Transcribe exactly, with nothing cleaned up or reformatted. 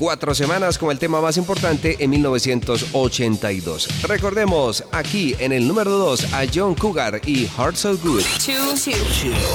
Cuatro semanas como el tema más importante en mil novecientos ochenta y dos. Recordemos aquí en el número dos a John Cougar y Heart So Good. Two, two.